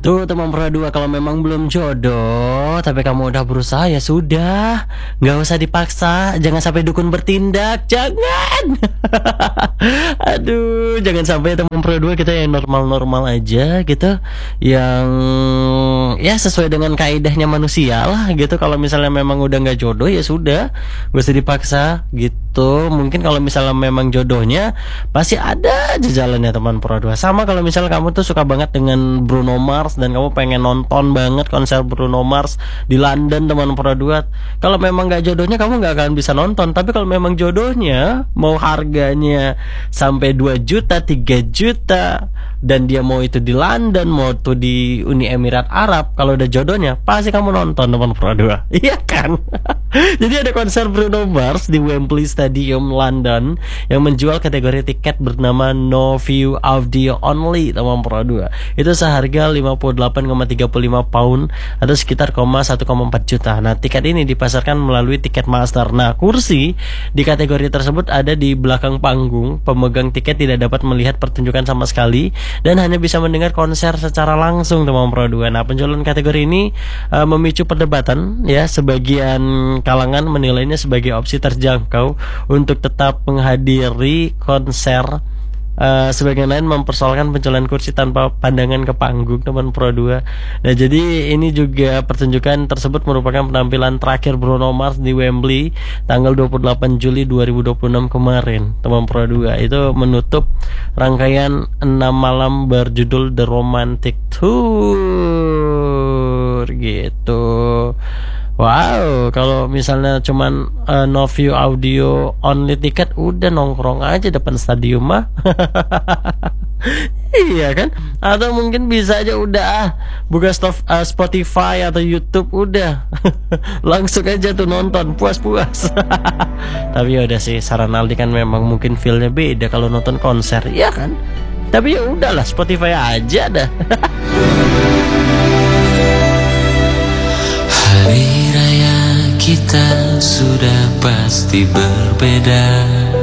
Tuh teman Pro 2, kalau memang belum jodoh tapi kamu udah berusaha ya sudah, nggak usah dipaksa, jangan sampai dukun bertindak, jangan. Aduh, jangan sampai teman Pro 2 kita yang normal-normal aja gitu, yang ya sesuai dengan kaidahnya manusia lah gitu. Kalau misalnya memang udah nggak jodoh ya sudah, gak usah dipaksa gitu. Mungkin kalau misalnya memang jodohnya pasti ada aja jalannya teman Pro 2. Sama kalau misalnya kamu tuh suka banget dengan Bruno Mars dan kamu pengen nonton banget konser Bruno Mars di London teman Pro 2, kalau memang nggak jodohnya kamu nggak akan bisa nonton. Tapi kalau memang jodohnya, mau harganya sampai 2 juta 3 juta dan dia mau itu di London, mau itu di Uni Emirat Arab, kalau udah jodohnya pasti kamu nonton teman Pro 2. Iya kan? Jadi ada konser Bruno Mars di Wembley Stadium London yang menjual kategori tiket bernama No View Audio Only teman Pro 2. Itu seharga 58,35 pound atau sekitar 1,4 juta. Nah, tiket ini dipasarkan melalui Ticketmaster. Nah, kursi di kategori tersebut ada di belakang panggung. Pemegang tiket tidak dapat melihat pertunjukan sama sekali dan hanya bisa mendengar konser secara langsung teman Pro 2. Nah, penjualan kategori ini memicu perdebatan ya. Sebagian kalangan menilainya sebagai opsi terjangkau untuk tetap menghadiri konser. Sebagian lain mempersoalkan penjualan kursi tanpa pandangan ke panggung teman Pro 2. Nah, jadi ini juga pertunjukan tersebut merupakan penampilan terakhir Bruno Mars di Wembley tanggal 28 Juli 2026 kemarin teman Pro 2. Itu menutup rangkaian 6 malam berjudul The Romantic Tour gitu. Wow, kalau misalnya cuman no view audio only tiket, udah nongkrong aja depan stadium mah. Iya kan? Atau mungkin bisa aja udah buka Spotify atau YouTube, udah langsung aja tuh nonton puas-puas. Tapi ya udah sih, saran Aldi kan memang mungkin feelnya beda kalau nonton konser, ya kan? Tapi ya udahlah, Spotify aja dah. Hari raya kita sudah pasti berbeda.